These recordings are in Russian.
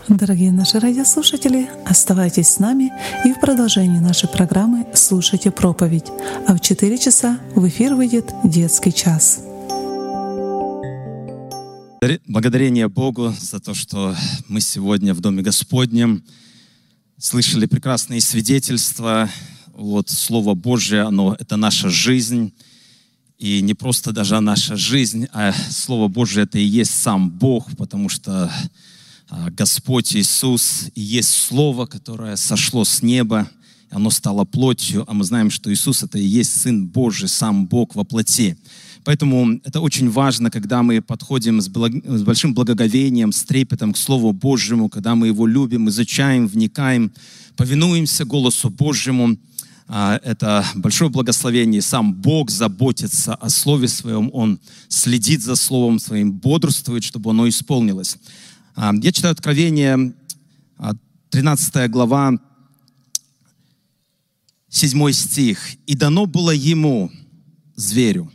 Дорогие наши радиослушатели, оставайтесь с нами и в продолжении нашей программы слушайте проповедь. А в 4 часа в эфир выйдет детский час. Благодарение Богу за то, что мы сегодня в Доме Господнем слышали прекрасные свидетельства. Вот Слово Божье, это наша жизнь. И не просто даже наша жизнь, а Слово Божье — это и есть сам Бог, потому что Господь Иисус и есть Слово, которое сошло с неба, и оно стало плотью, а мы знаем, что Иисус — это и есть Сын Божий, сам Бог во плоти. Поэтому это очень важно, когда мы подходим с большим благоговением, с трепетом к Слову Божьему, когда мы его любим, изучаем, вникаем, повинуемся голосу Божьему. Это большое благословение. Сам Бог заботится о Слове Своем, Он следит за Словом Своим, бодрствует, чтобы оно исполнилось. Я читаю Откровение, 13 глава, 7 стих. «И дано было ему, зверю,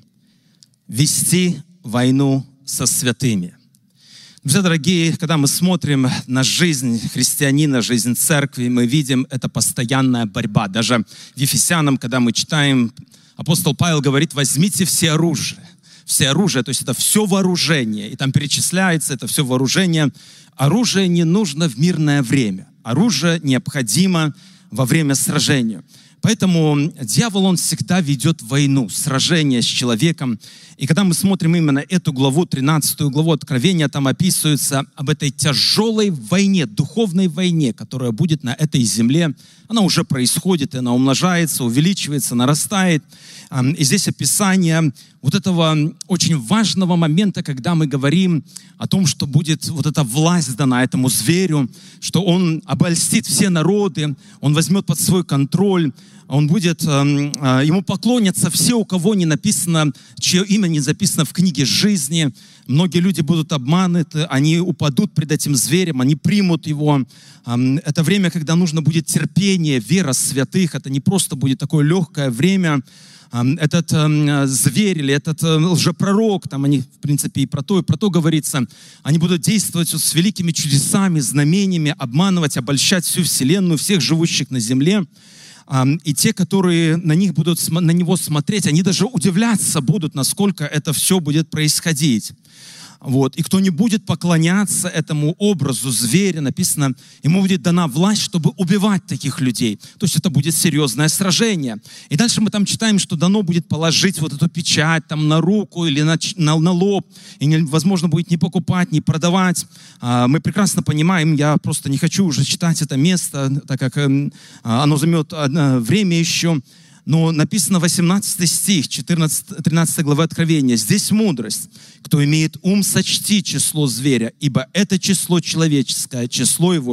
вести войну со святыми». Друзья дорогие, когда мы смотрим на жизнь христианина, жизнь церкви, мы видим, это постоянная борьба. Даже в Ефесянам, когда мы читаем, апостол Павел говорит: возьмите все оружие. Все оружие, то есть это все вооружение. И там перечисляется это все вооружение. Оружие не нужно в мирное время. Оружие необходимо во время сражения. Поэтому дьявол, он всегда ведет войну, сражение с человеком. И когда мы смотрим именно эту главу, 13 главу Откровения, там описывается об этой тяжелой войне, духовной войне, которая будет на этой земле. Она уже происходит, и она умножается, увеличивается, нарастает. И здесь описание вот этого очень важного момента, когда мы говорим о том, что будет вот эта власть дана этому зверю, что он обольстит все народы, он возьмет под свой контроль, он будет, ему поклонятся все, у кого не написано, чье имя не записано в книге жизни. Многие люди будут обмануты, они упадут пред этим зверем, они примут его. Это время, когда нужно будет терпение, вера святых. Это не просто будет такое легкое время. Этот зверь или этот лжепророк, там они, в принципе, и про то говорится, они будут действовать с великими чудесами, знамениями, обманывать, обольщать всю вселенную, всех живущих на земле. И те, которые на него смотреть, они даже удивляться будут, насколько это все будет происходить. Вот. И кто не будет поклоняться этому образу зверя, написано, ему будет дана власть, чтобы убивать таких людей. То есть это будет серьезное сражение. И дальше мы там читаем, что дано будет положить вот эту печать там на руку или на лоб. И невозможно будет ни покупать, ни продавать. Мы прекрасно понимаем, я просто не хочу уже читать это место, так как оно займет время еще. Но написано 18 стих, 13 главы Откровения. «Здесь мудрость. Кто имеет ум, сочти число зверя, ибо это число человеческое, число его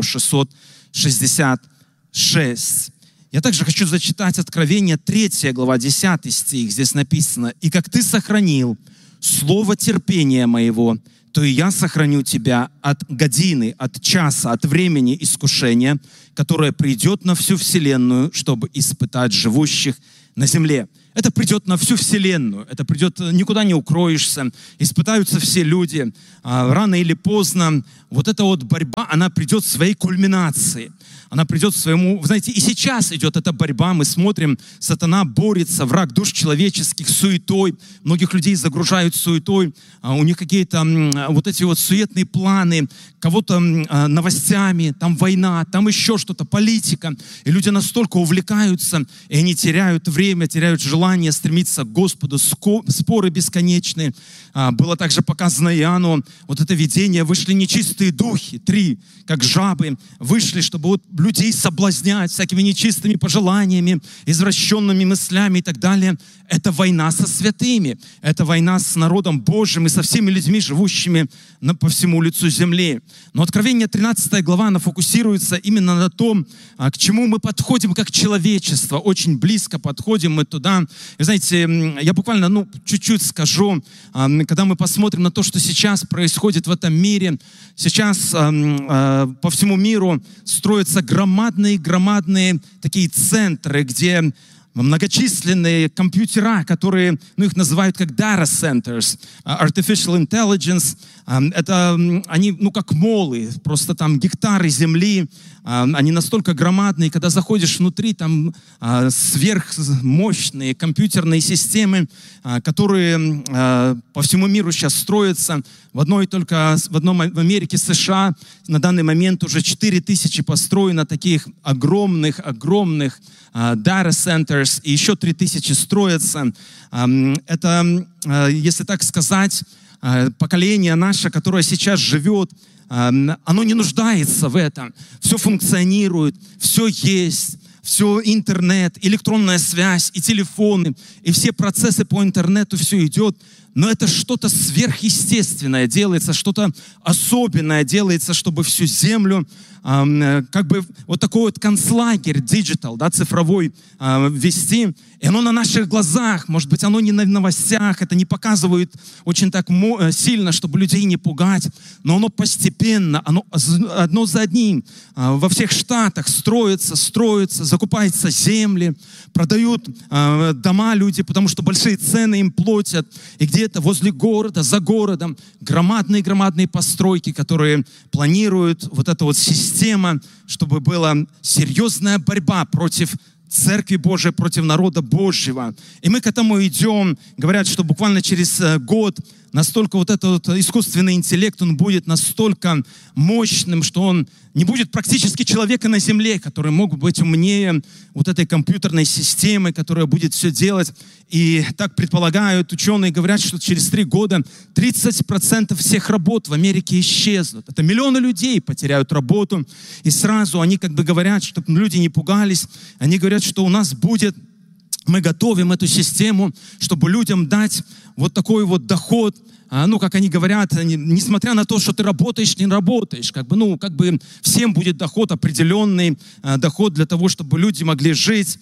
666». Я также хочу зачитать Откровение, 3 глава, 10 стих. Здесь написано: «И как ты сохранил слово терпения моего, то и я сохраню тебя от годины, от часа, от времени искушения, которое придет на всю вселенную, чтобы испытать живущих на земле». Это придет на всю вселенную, это придет, никуда не укроешься, испытаются все люди. Рано или поздно вот эта вот борьба, она придет к своей кульминации. Она придет к своему... Вы знаете, и сейчас идет эта борьба, мы смотрим, сатана борется, враг душ человеческих, суетой. Многих людей загружают суетой, у них какие-то вот эти вот суетные планы, кого-то новостями, там война, там еще что-то, политика. И люди настолько увлекаются, и они теряют время, теряют желание стремиться к Господу, споры бесконечные. Было также показано Иоанну, вот это видение, вышли нечистые духи, 3, как жабы, вышли, чтобы вот людей соблазнять всякими нечистыми пожеланиями, извращенными мыслями и так далее. Это война со святыми, это война с народом Божьим и со всеми людьми, живущими по всему лицу земли. Но Откровение 13 глава, она фокусируется именно на том, к чему мы подходим как человечество. Очень близко подходим мы туда. И, знаете, я буквально чуть-чуть скажу, когда мы посмотрим на то, что сейчас происходит в этом мире, сейчас по всему миру строятся громадные такие центры, где многочисленные компьютера, которые, их называют как data centers, artificial intelligence. Это они, как молы, просто там гектары земли, они настолько громадные, когда заходишь внутри, там сверхмощные компьютерные системы, которые по всему миру сейчас строятся. В в Америке, США на данный момент уже 4000 построено таких огромных data centers, и еще 3000 строятся. Это, если так сказать, поколение наше, которое сейчас живет, оно не нуждается в этом. Все функционирует, все есть, все интернет, электронная связь и телефоны, и все процессы по интернету, все идет. Но это что-то сверхъестественное делается, что-то особенное делается, чтобы всю землю, как бы вот такой вот концлагерь, диджитал, цифровой, вести. И оно на наших глазах, может быть, оно не на новостях, это не показывает очень так сильно, чтобы людей не пугать, но оно постепенно, оно одно за одним во всех штатах строится, закупаются земли, продают дома люди, потому что большие цены им платят, и где-то возле города, за городом громадные постройки, которые планируют вот эта вот система, чтобы была серьезная борьба против Церкви Божией, против народа Божьего. И мы к этому идем. Говорят, что буквально через год настолько вот этот вот искусственный интеллект, он будет настолько мощным, что он не будет практически человека на земле, который мог быть умнее вот этой компьютерной системы, которая будет все делать. И так предполагают ученые, говорят, что через 3 года 30% всех работ в Америке исчезнут. Это миллионы людей потеряют работу. И сразу они как бы говорят, чтобы люди не пугались, они говорят, что у нас будет, мы готовим эту систему, чтобы людям дать вот такой вот доход, как они говорят, несмотря на то, что ты работаешь, не работаешь, как бы всем будет доход, определенный доход для того, чтобы люди могли жить.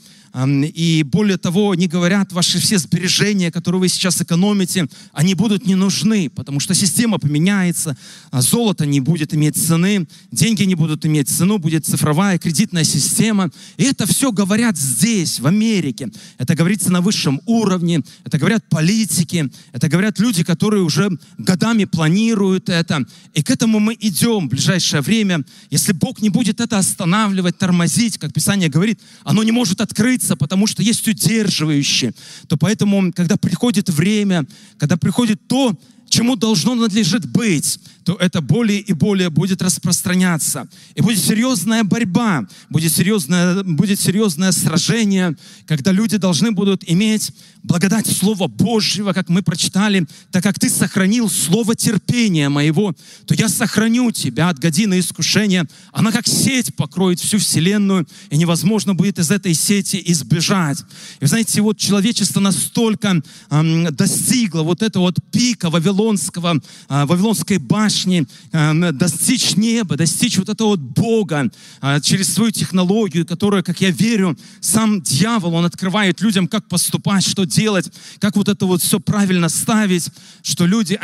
И более того, они говорят, ваши все сбережения, которые вы сейчас экономите, они будут не нужны, потому что система поменяется, золото не будет иметь цены, деньги не будут иметь цену, будет цифровая кредитная система. И это все говорят здесь, в Америке. Это говорится на высшем уровне, это говорят политики, это говорят люди, которые уже годами планируют это. И к этому мы идем в ближайшее время. Если Бог не будет это останавливать, тормозить, как Писание говорит, оно не может открыться, потому что есть удерживающие. То поэтому, когда приходит время, когда приходит то, чему надлежит быть, то это более и более будет распространяться. И будет серьезная борьба, будет серьезное сражение, когда люди должны будут иметь благодать Слова Божьего, как мы прочитали, так как ты сохранил слово терпения моего, то я сохраню тебя от годины искушения. Она как сеть покроет всю вселенную, и невозможно будет из этой сети избежать. И вы знаете, вот человечество настолько достигло вот этого вот пика Вавилонской башни, достичь неба, достичь вот этого вот Бога через свою технологию, которая, как я верю, сам дьявол, он открывает людям, как поступать, что делать, как вот это вот все правильно ставить, что люди,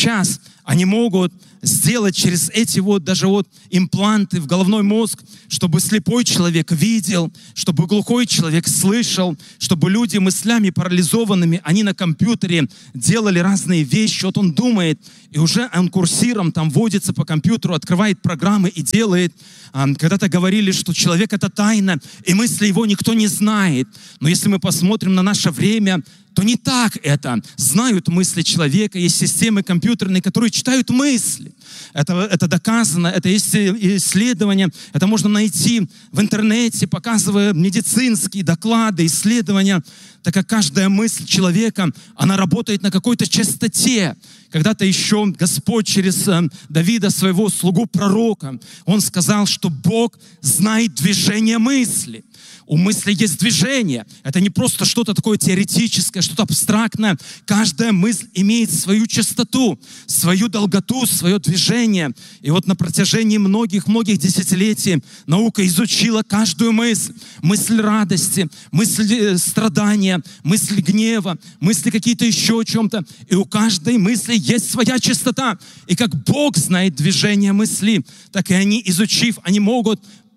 они могут сделать через эти вот даже вот импланты в головной мозг, чтобы слепой человек видел, чтобы глухой человек слышал, чтобы люди мыслями парализованными, они на компьютере делали разные вещи. Вот он думает, и уже он курсиром там водится по компьютеру, открывает программы и делает. Когда-то говорили, что человек — это тайна, и мысли его никто не знает. Но если мы посмотрим на наше время, то не так это. Знают мысли человека, есть системы компьютерные, которые читают мысли. Это доказано, это есть исследования, это можно найти в интернете, показывая медицинские доклады, исследования, так как каждая мысль человека, она работает на какой-то частоте. Когда-то еще Господь через Давида, своего слугу пророка, он сказал, что Бог знает движение мысли. У мысли есть движение. Это не просто что-то такое теоретическое, что-то абстрактное. Каждая мысль имеет свою частоту, свою долготу, свое движение. И вот на протяжении многих десятилетий наука изучила каждую мысль. Мысль радости, мысль страдания, мысль гнева, мысли какие-то еще о чем-то. И у каждой мысли есть своя частота. И как Бог знает движение мысли, так и они, изучив, они могут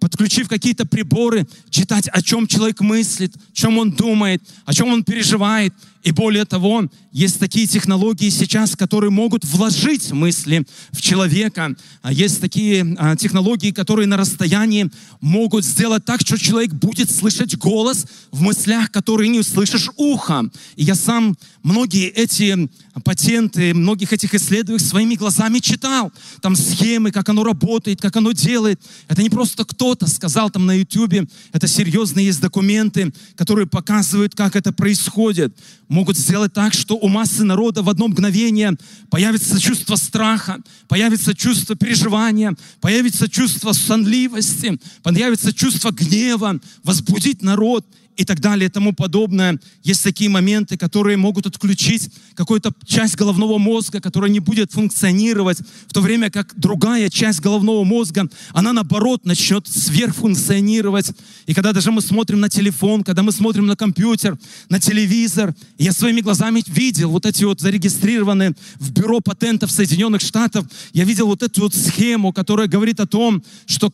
подключив какие-то приборы, читать, о чем человек мыслит, о чем он думает, о чем он переживает. И более того, есть такие технологии сейчас, которые могут вложить мысли в человека. Есть такие технологии, которые на расстоянии могут сделать так, что человек будет слышать голос в мыслях, которые не услышишь ухом. И я сам многие эти патенты, многих этих исследований своими глазами читал. Там схемы, как оно работает, как оно делает. Это не просто кто-то сказал там на YouTube. Это серьезные есть документы, которые показывают, как это происходит. Могут сделать так, что у массы народа в одно мгновение появится чувство страха, появится чувство переживания, появится чувство сонливости, появится чувство гнева, возбудить народ и так далее и тому подобное. Есть такие моменты, которые могут отключить какую-то часть головного мозга, которая не будет функционировать, в то время как другая часть головного мозга, она наоборот начнет сверхфункционировать. И когда даже мы смотрим на телефон, когда мы смотрим на компьютер, на телевизор, я своими глазами видел вот эти вот зарегистрированные в бюро патентов Соединенных Штатов, я видел вот эту вот схему, которая говорит о том, что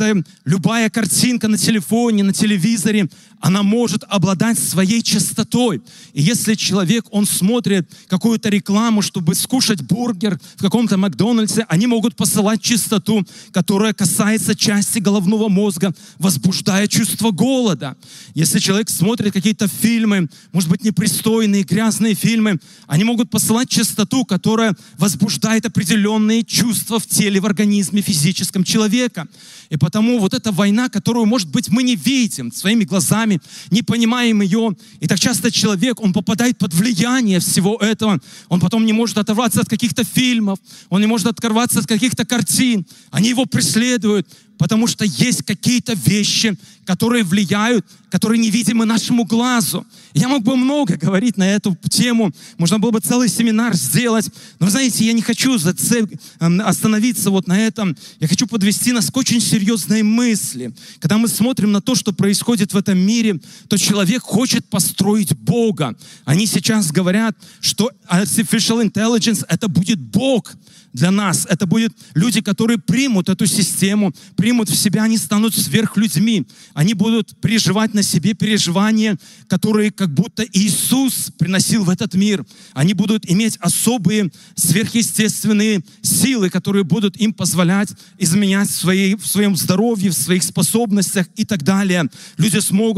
любая картинка на телефоне, на телевизоре, она может обладать своей частотой. И если человек, он смотрит какую-то рекламу, чтобы скушать бургер в каком-то Макдональдсе, они могут посылать частоту, которая касается части головного мозга, возбуждая чувство голода. Если человек смотрит какие-то фильмы, может быть, непристойные, грязные фильмы, они могут посылать частоту, которая возбуждает определенные чувства в теле, в организме физическом человека. И потому вот эта война, которую, может быть, мы не видим своими глазами, не понимаем ее. И так часто человек, он попадает под влияние всего этого. Он потом не может оторваться от каких-то фильмов, он не может оторваться от каких-то картин. Они его преследуют, потому что есть какие-то вещи, которые влияют, которые невидимы нашему глазу. Я мог бы много говорить на эту тему, можно было бы целый семинар сделать, но, знаете, я не хочу остановиться вот на этом. Я хочу подвести нас к очень серьезной мысли. Когда мы смотрим на то, что происходит в этом мире, то человек хочет построить Бога. Они сейчас говорят, что artificial intelligence — это будет Бог для нас. Это будут люди, которые примут эту систему, примут в себя, они станут сверхлюдьми. Они будут переживать на себе переживания, которые как будто Иисус приносил в этот мир. Они будут иметь особые сверхъестественные силы, которые будут им позволять изменять в своем здоровье, в своих способностях и так далее. Люди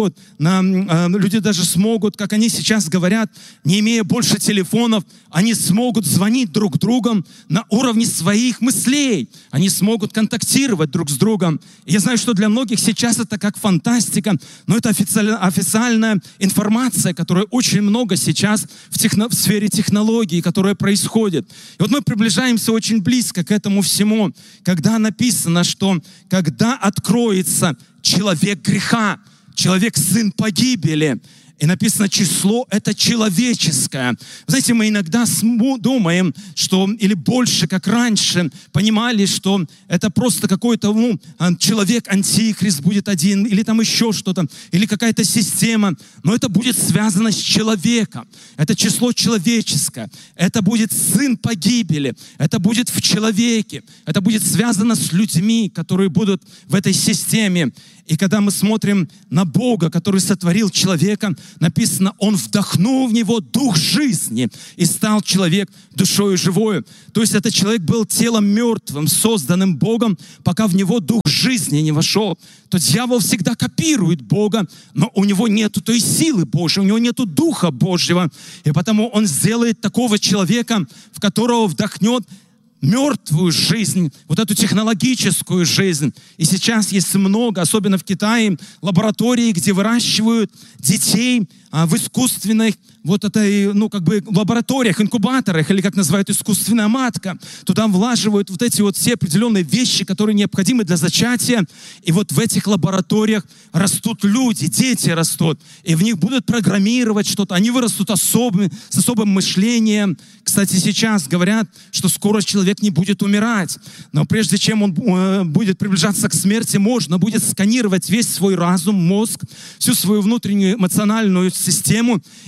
даже смогут, как они сейчас говорят, не имея больше телефонов, они смогут звонить друг другу на уровне своих мыслей. Они смогут контактировать друг с другом. И я знаю, что для многих сейчас это как фантастика, но это официальная информация, которая очень много сейчас в сфере технологий, которая происходит. И вот мы приближаемся очень близко к этому всему, когда написано, что когда откроется человек греха, человек сын погибели, и написано, число это человеческое. Знаете, мы иногда думаем, что, или больше, как раньше, понимали, что это просто какой-то человек, антихрист будет один, или там еще что-то, или какая-то система. Но это будет связано с человеком. Это число человеческое. Это будет сын погибели. Это будет в человеке. Это будет связано с людьми, которые будут в этой системе. И когда мы смотрим на Бога, который сотворил человека, написано, Он вдохнул в него дух жизни, и стал человек душою живою. То есть этот человек был телом мертвым, созданным Богом, пока в него дух жизни не вошел. То дьявол всегда копирует Бога, но у него нету той силы Божьей, у него нету Духа Божьего. И потому он сделает такого человека, в которого вдохнет мертвую жизнь, вот эту технологическую жизнь. И сейчас есть много, особенно в Китае, лабораторий, где выращивают детей в искусственных вот этой, лабораториях, инкубаторах, или как называют, искусственная матка. Туда влаживают вот эти вот все определенные вещи, которые необходимы для зачатия. И вот в этих лабораториях растут люди, дети растут. И в них будут программировать что-то. Они вырастут с особым мышлением. Кстати, сейчас говорят, что скоро человек не будет умирать. Но прежде чем он будет приближаться к смерти, можно будет сканировать весь свой разум, мозг, всю свою внутреннюю эмоциональную систему. И это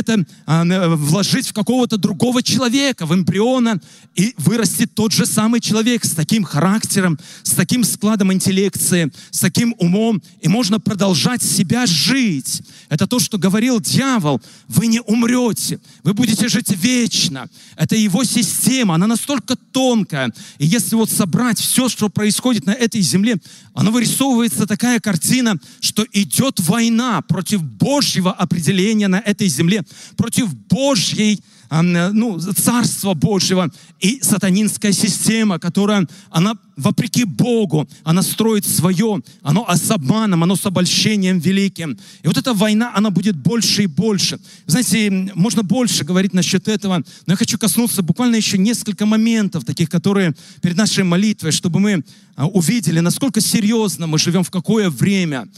это вложить в какого-то другого человека, в эмбриона, и вырастет тот же самый человек с таким характером, с таким складом интеллекции, с таким умом, и можно продолжать себя жить. Это то, что говорил дьявол. Вы не умрете, вы будете жить вечно. Это его система, она настолько тонкая. И если вот собрать все, что происходит на этой земле, оно вырисовывается такая картина, что идет война против Божьего определения на этой земле, против Божьей, Царства Божьего, и сатанинская система, которая, она вопреки Богу, она строит свое, оно с обманом, оно с обольщением великим. И вот эта война, она будет больше и больше. Знаете, можно больше говорить насчет этого, но я хочу коснуться буквально еще несколько моментов, таких, которые перед нашей молитвой, чтобы мы увидели, насколько серьезно мы живем, в какое время.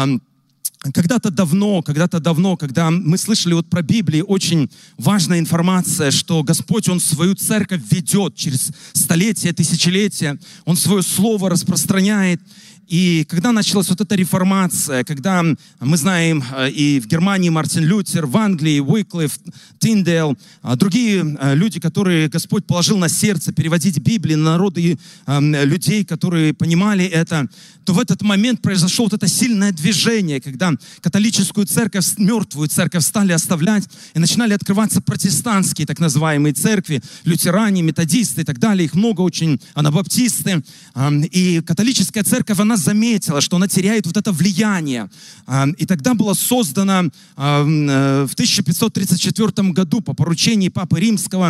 Когда-то давно, когда мы слышали вот про Библию, очень важная информация, что Господь, Он свою церковь ведет через столетия, тысячелетия, Он свое слово распространяет. И когда началась вот эта реформация, когда мы знаем и в Германии Мартин Лютер, в Англии Уиклиф, Тиндейл, другие люди, которые Господь положил на сердце переводить Библию на народы людей, которые понимали это, то в этот момент произошло вот это сильное движение, когда католическую церковь, мертвую церковь стали оставлять, и начинали открываться протестантские так называемые церкви, лютеране, методисты и так далее, их много очень, анабаптисты. И католическая церковь, она заметила, что она теряет вот это влияние. И тогда было создано в 1534 году по поручению Папы Римского,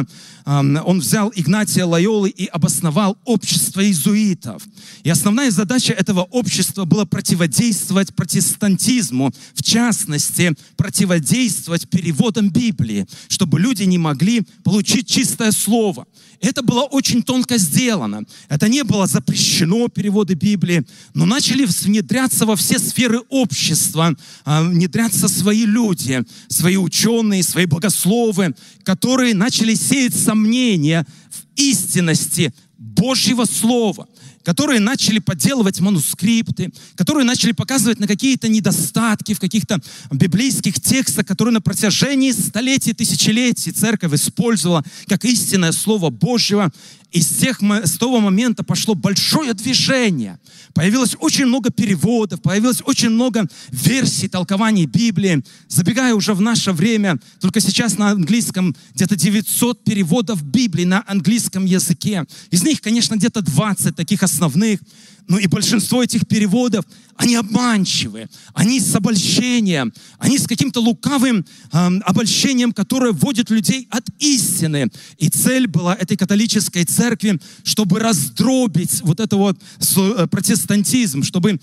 он взял Игнатия Лойолы и обосновал общество иезуитов. И основная задача этого общества была противодействовать протестантизму, в частности, противодействовать переводам Библии, чтобы люди не могли получить чистое слово. Это было очень тонко сделано. Это не было запрещено, переводы Библии, но начали внедряться во все сферы общества, внедряться свои люди, свои ученые, свои богословы, которые начали сеять сомнения в истинности Божьего Слова, которые начали подделывать манускрипты, которые начали показывать на какие-то недостатки в каких-то библейских текстах, которые на протяжении столетий, тысячелетий церковь использовала как истинное Слово Божьего. И с того момента пошло большое движение. Появилось очень много переводов, появилось очень много версий, толкований Библии. Забегая уже в наше время, только сейчас на английском где-то 900 переводов Библии на английском языке. Из них, конечно, где-то 20 таких основных. Ну и большинство этих переводов, они обманчивы, они с обольщением, они с каким-то лукавым обольщением, которое вводит людей от истины. И цель была этой католической церкви, чтобы раздробить вот это вот протестантизм, чтобы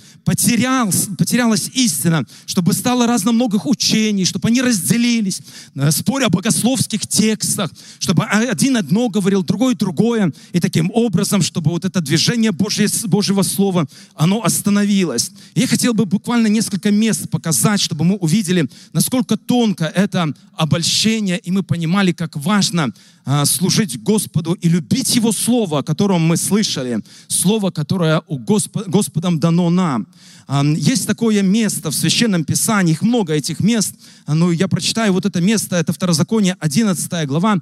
потерялась истина, чтобы стало разномногих учений, чтобы они разделились, споря о богословских текстах, чтобы один одно говорил, другой другое. И таким образом, чтобы вот это движение Божьего Слова, оно остановилось. И я хотел бы буквально несколько мест показать, чтобы мы увидели, насколько тонко это обольщение, и мы понимали, как важно служить Господу и любить Его Слово, о котором мы слышали, Слово, которое Господом дано нам. Есть такое место в Священном Писании, их много этих мест, но я прочитаю вот это место, это Второзаконие, 11 глава,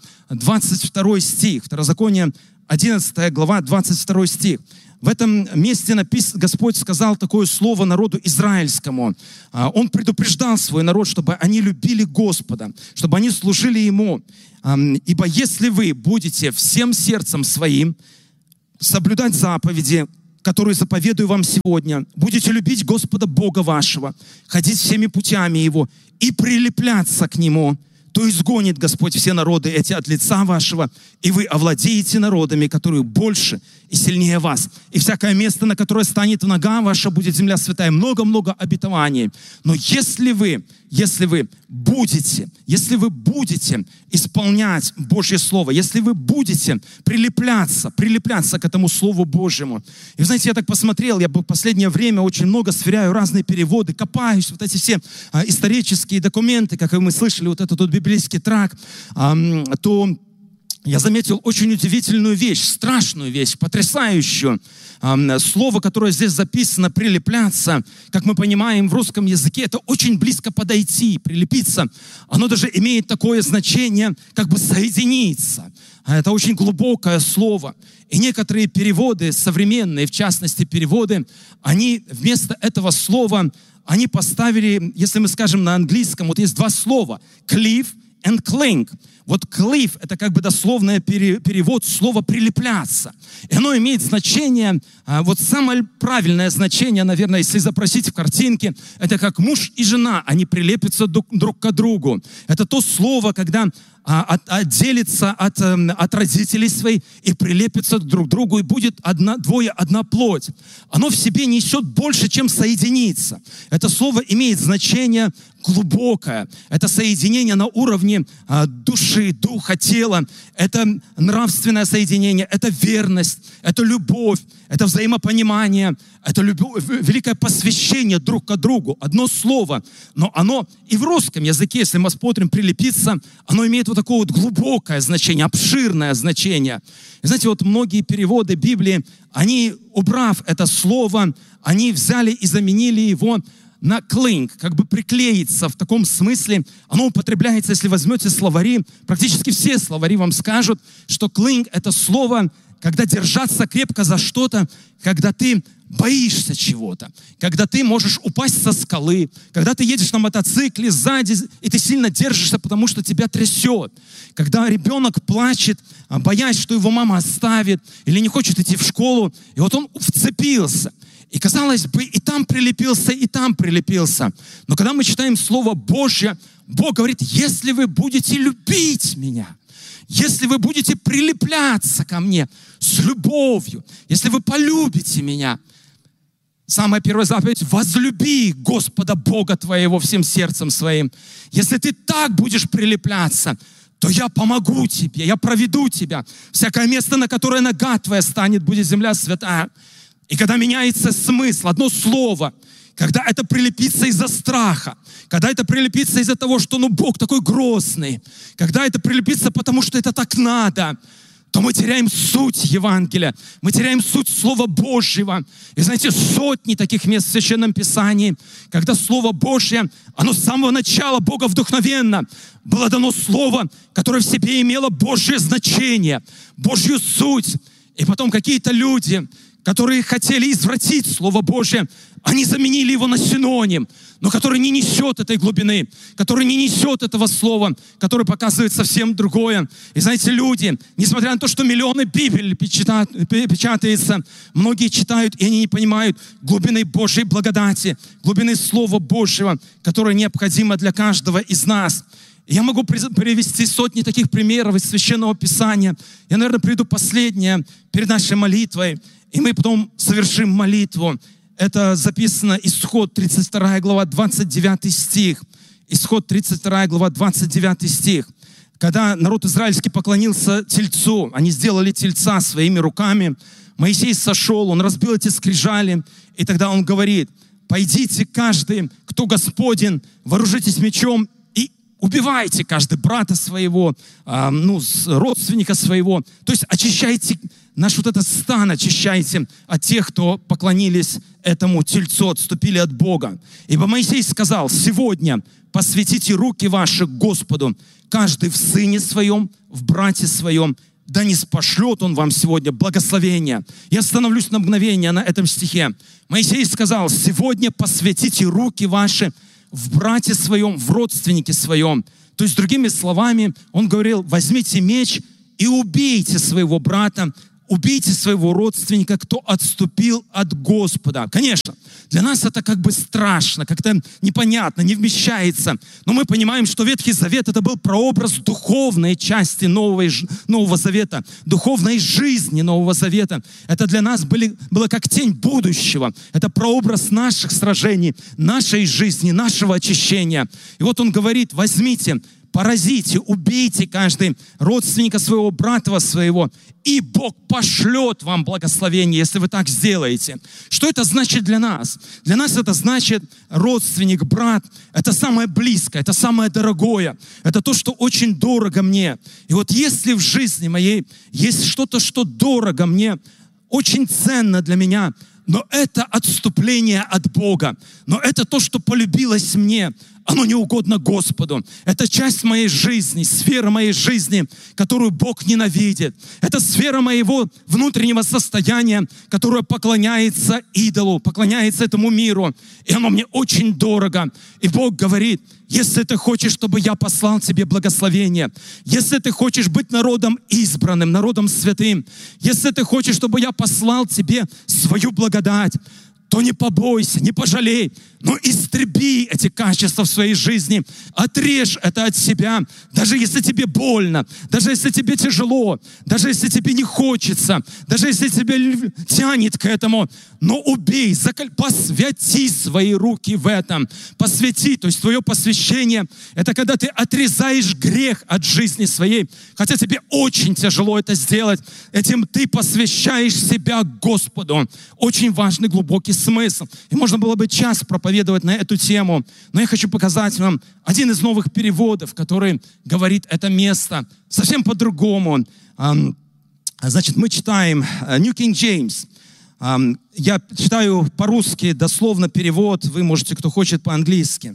22 стих. Второзаконие, 11 глава, 22 стих. В этом месте Господь сказал такое слово народу израильскому. Он предупреждал свой народ, чтобы они любили Господа, чтобы они служили Ему. Ибо если вы будете всем сердцем своим соблюдать заповеди, которые заповедую вам сегодня, будете любить Господа Бога вашего, ходить всеми путями Его и прилепляться к Нему, то изгонит Господь все народы эти от лица вашего, и вы овладеете народами, которые больше и сильнее вас. И всякое место, на которое станет нога ваша, будет земля святая. Много-много обетований. Но если вы будете исполнять Божье Слово, если вы будете прилепляться к этому Слову Божьему. И вы знаете, я так посмотрел, я в последнее время очень много сверяю разные переводы, копаюсь, вот эти все исторические документы, как мы слышали, вот этот вот библейский тракт, то я заметил очень удивительную вещь, страшную вещь, потрясающую. Слово, которое здесь записано, прилепляться, как мы понимаем в русском языке, это очень близко подойти, прилепиться. Оно даже имеет такое значение, как бы соединиться. Это очень глубокое слово. И некоторые переводы, современные, в частности переводы, они вместо этого слова, они поставили, если мы скажем на английском, вот есть два слова, cleave and cling. Вот cleave — это как бы дословный перевод слова «прилепляться». И оно имеет значение, вот самое правильное значение, наверное, если запросить в картинке, это как муж и жена, они прилепятся друг к другу. Это то слово, когда отделится от родителей своих и прилепится друг к другу, и будет двое одна плоть. Оно в себе несет больше, чем соединиться. Это слово имеет значение глубокое. Это соединение на уровне души, духа, тела. Это нравственное соединение, это верность, это любовь, это взаимопонимание, это великое посвящение друг к другу. Одно слово, но оно и в русском языке, если мы смотрим «прилепиться», оно имеет вот такое вот глубокое значение, обширное значение. И знаете, вот многие переводы Библии, они, убрав это слово, они взяли и заменили его на cling, как бы приклеиться в таком смысле. Оно употребляется, если возьмете словари, практически все словари вам скажут, что cling — это слово, когда держаться крепко за что-то, когда ты боишься чего-то, когда ты можешь упасть со скалы, когда ты едешь на мотоцикле сзади, и ты сильно держишься, потому что тебя трясет. Когда ребенок плачет, боясь, что его мама оставит, или не хочет идти в школу, и вот он вцепился. И, казалось бы, и там прилепился, и там прилепился. Но когда мы читаем Слово Божье, Бог говорит: если вы будете любить меня, если вы будете прилепляться ко мне с любовью, если вы полюбите меня, самая первая заповедь: возлюби Господа Бога твоего всем сердцем своим. Если ты так будешь прилепляться, то я помогу тебе, я проведу тебя. Всякое место, на которое нога твоя станет, будет земля святая. И когда меняется смысл, одно слово, когда это прилепится из-за страха, когда это прилепится из-за того, что Бог такой грозный, когда это прилепится, потому что это так надо, то мы теряем суть Евангелия, мы теряем суть Слова Божьего. И знаете, сотни таких мест в Священном Писании, когда Слово Божье, оно с самого начала Бога вдохновенно, было дано Слово, которое в себе имело Божье значение, Божью суть. И потом какие-то люди, которые хотели извратить Слово Божье, они заменили его на синоним, но который не несет этой глубины, который не несет этого слова, который показывает совсем другое. И знаете, люди, несмотря на то, что миллионы Библий печатается, многие читают, и они не понимают глубины Божьей благодати, глубины Слова Божьего, которое необходимо для каждого из нас. Я могу привести сотни таких примеров из Священного Писания. Я, наверное, приведу последнее перед нашей молитвой, и мы потом совершим молитву. Это записано Исход 32 глава 29 стих. Исход 32 глава 29 стих. Когда народ израильский поклонился тельцу, они сделали тельца своими руками. Моисей сошел, он разбил эти скрижали, и тогда он говорит: пойдите каждый, кто Господен, вооружитесь мечом, убивайте каждый брата своего, родственника своего. То есть очищайте наш вот этот стан, очищайте от тех, кто поклонились этому тельцу, отступили от Бога. Ибо Моисей сказал: сегодня посвятите руки ваши к Господу, каждый в сыне своем, в брате своем, да не спошлет он вам сегодня благословения. Я остановлюсь на мгновение на этом стихе. Моисей сказал: сегодня посвятите руки ваши в брате своем, в родственнике своем. То есть, другими словами, он говорил: возьмите меч и убейте своего брата, убейте своего родственника, кто отступил от Господа. Конечно, для нас это как бы страшно, как-то непонятно, не вмещается. Но мы понимаем, что Ветхий Завет — это был прообраз духовной части Нового Завета, духовной жизни Нового Завета. Это для нас было как тень будущего. Это прообраз наших сражений, нашей жизни, нашего очищения. И вот он говорит: возьмите, поразите, убейте каждый родственника своего, брата своего, и Бог пошлет вам благословение, если вы так сделаете. Что это значит для нас? Для нас это значит родственник, брат. Это самое близкое, это самое дорогое. Это то, что очень дорого мне. И вот если в жизни моей есть что-то, что дорого мне, очень ценно для меня, но это отступление от Бога, но это то, что полюбилось мне, оно не угодно Господу. Это часть моей жизни, сфера моей жизни, которую Бог ненавидит. Это сфера моего внутреннего состояния, которое поклоняется идолу, поклоняется этому миру. И оно мне очень дорого. И Бог говорит: если ты хочешь, чтобы я послал тебе благословение, если ты хочешь быть народом избранным, народом святым, если ты хочешь, чтобы я послал тебе свою благодать, то не побойся, не пожалей, но истреби эти качества в своей жизни. Отрежь это от себя, даже если тебе больно, даже если тебе тяжело, даже если тебе не хочется, даже если тебя тянет к этому. Но убей, посвяти свои руки в этом. Посвяти, то есть твое посвящение, это когда ты отрезаешь грех от жизни своей, хотя тебе очень тяжело это сделать. Этим ты посвящаешь себя Господу. Очень важный, глубокий смысл. И можно было бы час проповедовать на эту тему, но я хочу показать вам один из новых переводов, который говорит это место совсем по-другому. Значит, мы читаем New King James. Я читаю по-русски, дословно перевод, вы можете, кто хочет, по-английски.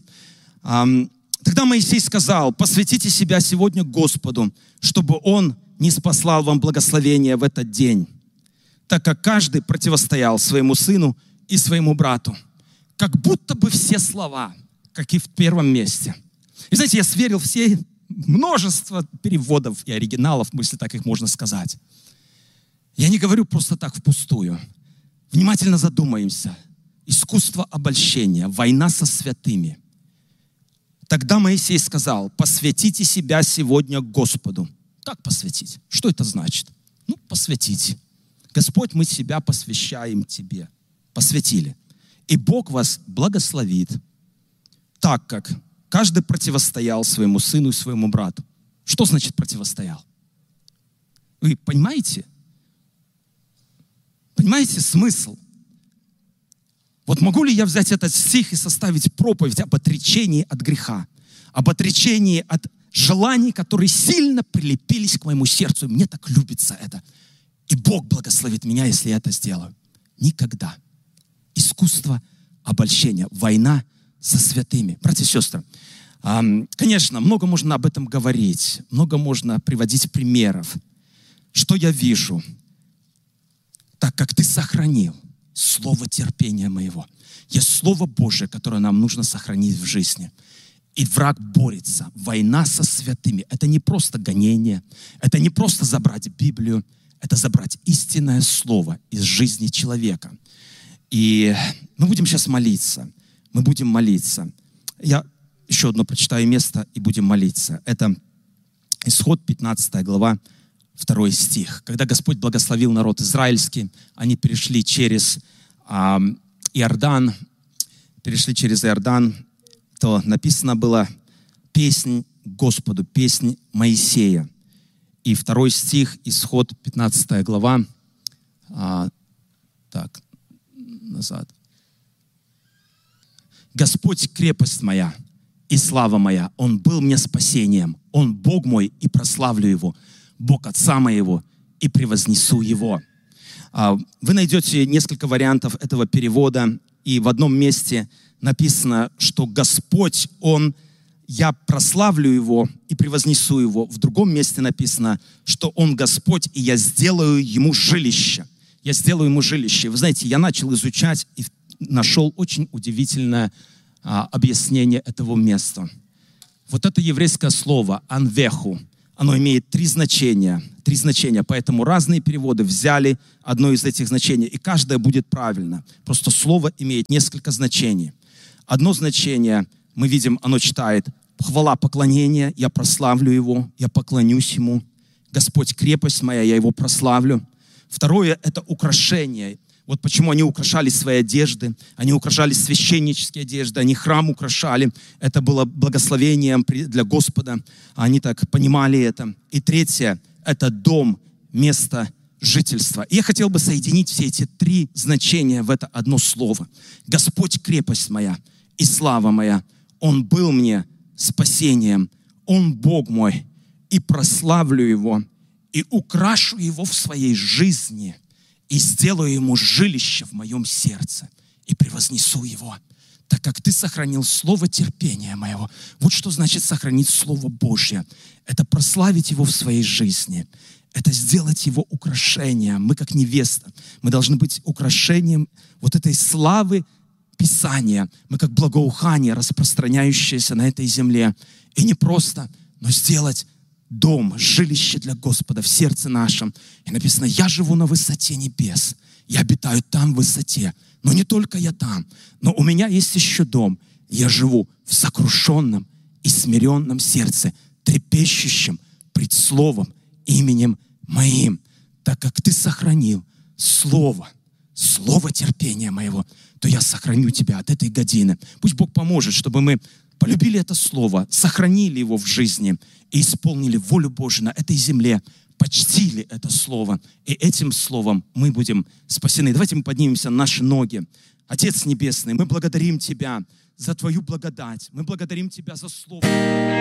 Тогда Моисей сказал: посвятите себя сегодня Господу, чтобы Он ниспослал вам благословение в этот день, так как каждый противостоял своему сыну и своему брату. Как будто бы все слова, как и в первом месте. И знаете, я сверил все множество переводов и оригиналов, если так их можно сказать. Я не говорю просто так впустую. Внимательно задумаемся. Искусство обольщения, война со святыми. Тогда Моисей сказал: посвятите себя сегодня Господу. Как посвятить? Что это значит? Посвятить. Господь, мы себя посвящаем Тебе. Посвятили. И Бог вас благословит, так как каждый противостоял своему сыну и своему брату. Что значит противостоял? Вы понимаете? Понимаете смысл? Вот могу ли я взять этот стих и составить проповедь об отречении от греха, об отречении от желаний, которые сильно прилепились к моему сердцу, и мне так любится это. И Бог благословит меня, если я это сделаю. Никогда. Искусство обольщения, война со святыми. Братья и сестры, конечно, много можно об этом говорить, много можно приводить примеров. Что я вижу? Так как ты сохранил слово терпения моего. Есть Слово Божие, которое нам нужно сохранить в жизни. И враг борется. Война со святыми. Это не просто гонение. Это не просто забрать Библию. Это забрать истинное слово из жизни человека. И мы будем сейчас молиться. Мы будем молиться. Я еще одно прочитаю место и будем молиться. Это Исход 15 глава, 2 стих. Когда Господь благословил народ израильский, они перешли через Иордан, то написано было песнь Господу, песнь Моисея. И 2 стих, Исход 15 глава, назад. Господь крепость моя и слава моя, Он был мне спасением, Он Бог мой и прославлю Его, Бог Отца моего и превознесу Его. Вы найдете несколько вариантов этого перевода, и в одном месте написано, что Господь, я прославлю Его и превознесу Его. В другом месте написано, что Он Господь, и я сделаю Ему жилище. Я сделаю Ему жилище. Вы знаете, я начал изучать и нашел очень удивительное объяснение этого места. Вот это еврейское слово «анвеху», оно имеет три значения, поэтому разные переводы взяли одно из этих значений, и каждое будет правильно. Просто слово имеет несколько значений. Одно значение, мы видим, оно читает «хвала, поклонение, я прославлю Его, я поклонюсь Ему, Господь крепость моя, я Его прославлю». Второе – это украшение. Вот почему они украшали свои одежды, они украшали священнические одежды, они храм украшали. Это было благословением для Господа. Они так понимали это. И третье – это дом, место жительства. И я хотел бы соединить все эти три значения в это одно слово. Господь – крепость моя и слава моя. Он был мне спасением. Он Бог мой. И прославлю Его, и украшу Его в своей жизни, и сделаю Ему жилище в моем сердце, и превознесу Его, так как Ты сохранил слово терпения моего. Вот что значит сохранить Слово Божье. Это прославить Его в своей жизни. Это сделать Его украшением. Мы как невеста, мы должны быть украшением вот этой славы Писания. Мы как благоухание, распространяющееся на этой земле. И не просто, но сделать дом, жилище для Господа в сердце нашем. И написано: я живу на высоте небес. Я обитаю там в высоте. Но не только я там, но у меня есть еще дом. Я живу в сокрушенном и смиренном сердце, трепещущем пред Словом, именем моим. Так как Ты сохранил Слово терпения моего, то я сохраню тебя от этой годины. Пусть Бог поможет, чтобы мы полюбили это Слово, сохранили его в жизни и исполнили волю Божию на этой земле, почтили это Слово. И этим Словом мы будем спасены. Давайте мы поднимемся на наши ноги. Отец Небесный, мы благодарим Тебя за Твою благодать. Мы благодарим Тебя за Слово.